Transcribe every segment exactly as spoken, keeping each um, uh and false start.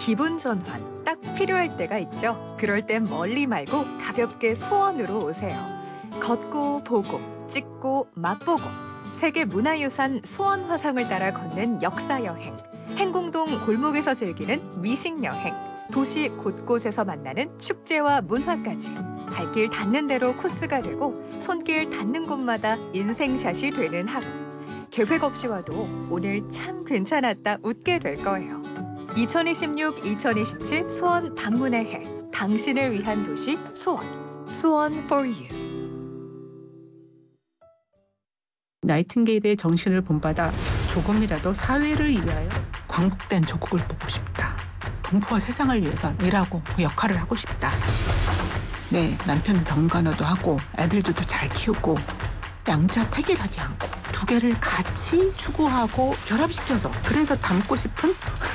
기분 전환 딱 필요할 때가 있죠. 그럴 땐 멀리 말고 가볍게 수원으로 오세요. 걷고 보고 찍고 맛보고 세계 문화유산 수원 화상을 따라 걷는 역사 여행, 행궁동 골목에서 즐기는 미식 여행, 도시 곳곳에서 만나는 축제와 문화까지 발길 닿는 대로 코스가 되고 손길 닿는 곳마다 인생샷이 되는 하루. 계획 없이 와도 오늘 참 괜찮았다 웃게 될 거예요. 이천이십육 이천이십칠 수원 방문의 해. 당신을 위한 도시 수원. 수원 for you. 나이팅게일의 정신을 본받아 조금이라도 사회를 위하여 광복된 조국을 보고 싶다. 동포와 세상을 위해서 일하고 그 역할을 하고 싶다. 네, 남편 병간호도 하고 애들도 잘 키우고 양자 택일하지 않고 두 개를 같이 추구하고 결합시켜서 그래서 닮고 싶은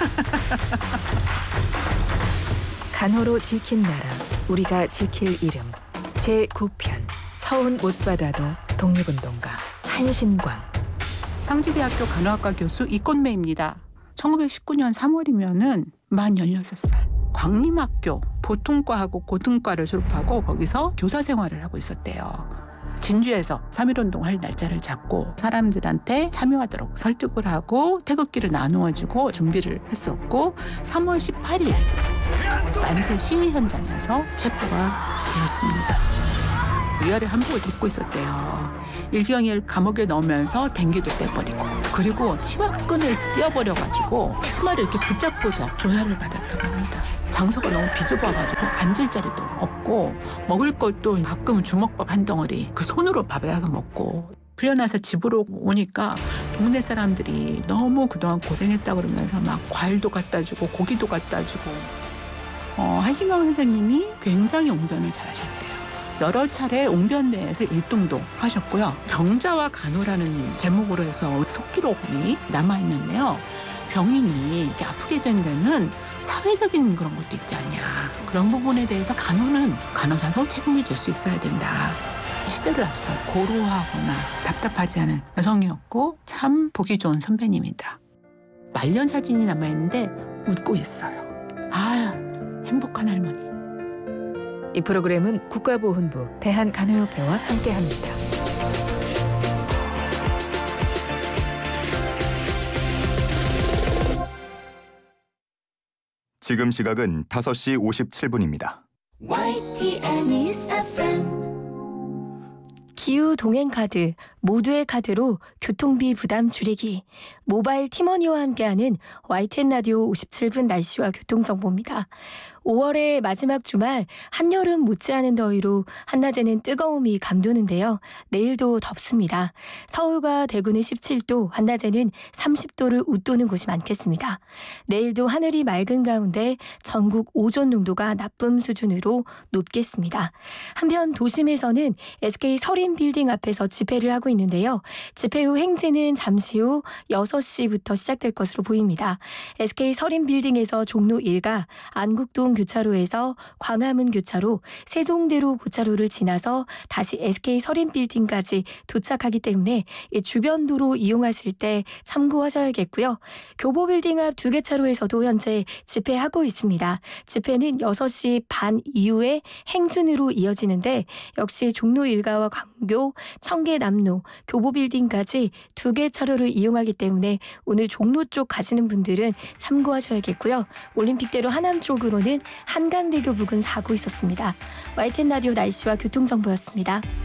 간호로 지킨 나라, 우리가 지킬 이름. 제구 편 서운 못 받아도 독립운동가 한신광. 상지대학교 간호학과 교수 이꽃매입니다. 천구백십구 년 삼월이면은 만 열여섯 살. 광림학교 보통과하고 고등과를 졸업하고 거기서 교사 생활을 하고 있었대요. 진주에서 삼일운동 할 날짜를 잡고 사람들한테 참여하도록 설득을 하고 태극기를 나누어주고 준비를 했었고 삼월 십팔일 만세 시위 현장에서 체포가 되었습니다. 위아래 한복을 입고 있었대요. 일경이를 감옥에 넣으면서 댕기도 떼버리고 그리고 치마끈을 띄어버려가지고 치마를 이렇게 붙잡고서 조사를 받았다고 합니다. 장소가 너무 비좁아가지고 앉을 자리도 없고 먹을 것도 가끔은 주먹밥 한 덩어리 그 손으로 밥에다가 먹고 풀려나서 집으로 오니까 동네 사람들이 너무 그동안 고생했다 그러면서 막 과일도 갖다 주고 고기도 갖다 주고 어, 한신광 선생님이 굉장히 웅변을 잘하셨대요. 여러 차례 웅변대회에서 일 등도 하셨고요. 병자와 간호라는 제목으로 해서 속기록이 남아있는데요. 병인이 이렇게 아프게 된 데는 사회적인 그런 것도 있지 않냐. 그런 부분에 대해서 간호는 간호사도 책임을 질 수 있어야 된다. 시대를 앞서 고루하거나 답답하지 않은 여성이었고 참 보기 좋은 선배님이다. 말년 사진이 남아있는데 웃고 있어요. 아, 행복한 할머니. 이 프로그램은 국가보훈부 대한간호협회와 함께합니다. 지금 시각은 다섯 시 오십칠 분입니다. 기후 동행카드, 모두의 카드로 교통비 부담 줄이기. 모바일 팀원이와 함께하는 와이티엔 라디오 오십칠 분 날씨와 교통정보입니다. 오월의 마지막 주말, 한여름 못지않은 더위로 한낮에는 뜨거움이 감도는데요. 내일도 덥습니다. 서울과 대구는 십칠 도, 한낮에는 삼십 도를 웃도는 곳이 많겠습니다. 내일도 하늘이 맑은 가운데 전국 오존 농도가 나쁨 수준으로 높겠습니다. 한편 도심에서는 에스케이 서린 빌딩 앞에서 집회를 하고 있는데요. 집회 후 행진은 잠시 후 여섯 시부터 시작될 것으로 보입니다. 에스케이 서린 빌딩에서 종로 일가, 안국동 교차로에서 광화문 교차로, 세종대로 고차로를 지나서 다시 에스케이 서린 빌딩까지 도착하기 때문에 주변 도로 이용하실 때 참고하셔야겠고요. 교보 빌딩 앞 두 개 차로에서도 현재 집회하고 있습니다. 집회는 여섯 시 반 이후에 행준으로 이어지는데 역시 종로 일가와 광교, 청계남로, 교보 빌딩까지 두 개 차로를 이용하기 때문에 오늘 종로 쪽 가시는 분들은 참고하셔야겠고요. 올림픽대로 하남 쪽으로는 한강대교 부근 사고 있었습니다. 와이티엔 라디오 날씨와 교통정보였습니다.